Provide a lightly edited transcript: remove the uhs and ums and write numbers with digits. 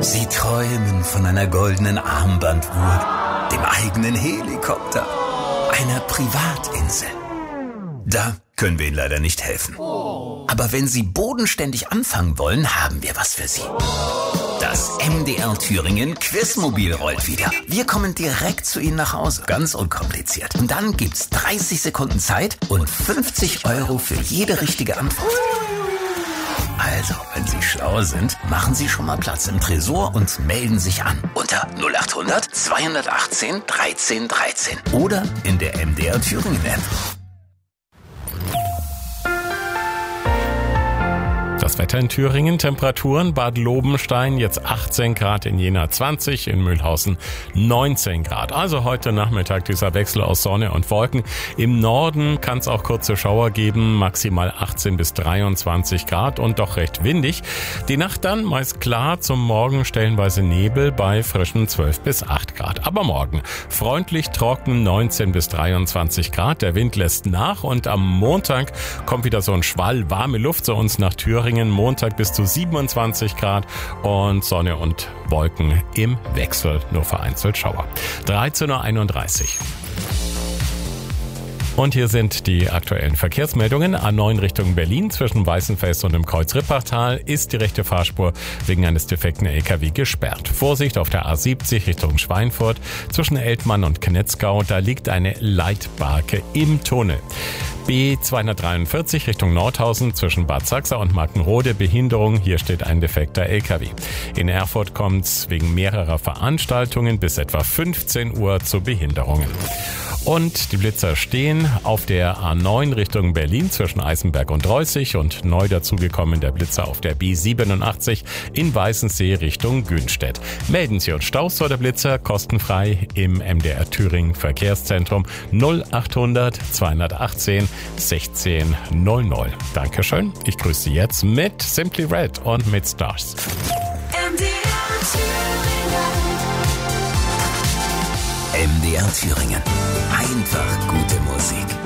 Sie träumen von einer goldenen Armbanduhr, dem eigenen Helikopter, einer Privatinsel. Da können wir Ihnen leider nicht helfen. Aber wenn Sie bodenständig anfangen wollen, haben wir was für Sie. Das MDR Thüringen Quizmobil rollt wieder. Wir kommen direkt zu Ihnen nach Hause. Ganz unkompliziert. Und dann gibt's 30 Sekunden Zeit und 50 € für jede richtige Antwort. Also, wenn Sie schlau sind, machen Sie schon mal Platz im Tresor und melden sich an. Unter 0800 218 1313 oder in der MDR Thüringen App. Das Wetter in Thüringen, Temperaturen, Bad Lobenstein jetzt 18 Grad, in Jena 20, in Mühlhausen 19 Grad. Also heute Nachmittag dieser Wechsel aus Sonne und Wolken. Im Norden kann es auch kurze Schauer geben, maximal 18 bis 23 Grad und doch recht windig. Die Nacht dann meist klar, zum Morgen stellenweise Nebel bei frischen 12 bis 8 Grad. Aber morgen freundlich trocken 19 bis 23 Grad. Der Wind lässt nach und am Montag kommt wieder so ein Schwall warme Luft zu uns nach Thüringen. Montag bis zu 27 Grad und Sonne und Wolken im Wechsel, nur vereinzelt Schauer. 13:31 Uhr. Und hier sind die aktuellen Verkehrsmeldungen. A9 Richtung Berlin zwischen Weißenfels und dem Kreuz Rippachtal ist die rechte Fahrspur wegen eines defekten LKW gesperrt. Vorsicht auf der A70 Richtung Schweinfurt zwischen Eltmann und Knetzgau, da liegt eine Leitbarke im Tunnel. B243 Richtung Nordhausen zwischen Bad Sachsa und Markenrode Behinderung. Hier steht ein defekter LKW. In Erfurt kommt es wegen mehrerer Veranstaltungen bis etwa 15 Uhr zu Behinderungen. Und die Blitzer stehen auf der A9 Richtung Berlin zwischen Eisenberg und Reußig und neu dazugekommen der Blitzer auf der B87 in Weißensee Richtung Günstedt. Melden Sie uns Staus oder Blitzer kostenfrei im MDR Thüringen Verkehrszentrum 0800 218 1600. Dankeschön. Ich grüße Sie jetzt mit Simply Red und mit Stars. MDR Thüringen. Einfach gute Musik.